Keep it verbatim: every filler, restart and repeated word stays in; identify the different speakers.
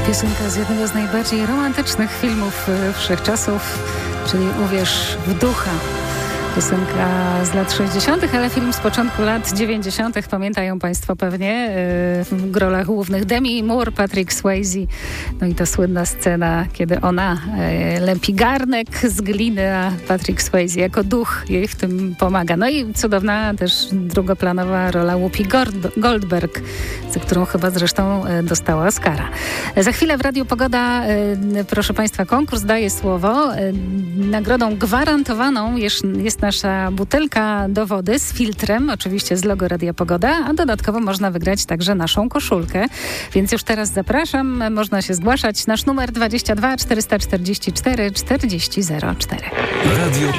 Speaker 1: Piosenka z jednego z najbardziej romantycznych filmów wszechczasów, czyli Uwierz w ducha. Piosenka z lat sześćdziesiątych, ale film z początku lat dziewięćdziesiątych. Pamiętają Państwo pewnie w rolach głównych Demi Moore, Patrick Swayze. No i ta słynna scena, kiedy ona lepi garnek z gliny, a Patrick Swayze jako duch jej w tym pomaga. No i cudowna też drugoplanowa rola Whoopi Goldberg, za którą chyba zresztą dostała Oscara. Za chwilę w Radiu Pogoda, proszę Państwa, konkurs daje słowo. Nagrodą gwarantowaną jest, jest nasza butelka do wody z filtrem, oczywiście z logo Radia Pogoda, a dodatkowo można wygrać także naszą koszulkę. Więc już teraz zapraszam, można się zgłaszać. Nasz numer dwadzieścia dwa czterysta czterdzieści cztery czterdzieści zero cztery. Radio